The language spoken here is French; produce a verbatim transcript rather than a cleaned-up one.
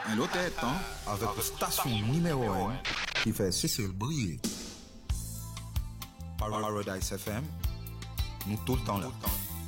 Un l'autre temps, avec une station numéro un qui fait Cécile briller. Paradise F M, nous tout le temps là.